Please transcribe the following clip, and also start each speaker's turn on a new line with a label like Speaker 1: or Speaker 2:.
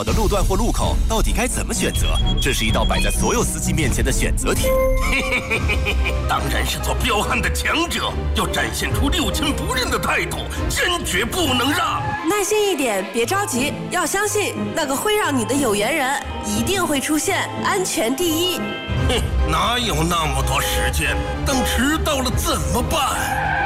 Speaker 1: 好的路段或路口到底该怎么选择？这是一道摆在所有司机面前的选择题。
Speaker 2: 当然是做彪悍的强者，要展现出六亲不认的态度，坚决不能让。
Speaker 3: 耐心一点，别着急，要相信那个会让你的有缘人一定会出现，安全第一。
Speaker 2: 哪有那么多时间？等迟到了怎么办？